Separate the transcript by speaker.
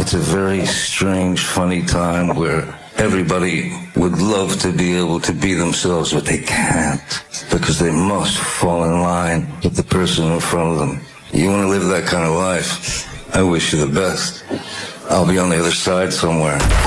Speaker 1: It's a very strange, funny time where everybody would love to be able to be themselves, but they can't because they must fall in line with the person in front of them. You want to live that kind of life? I wish you the best. I'll be on the other side somewhere.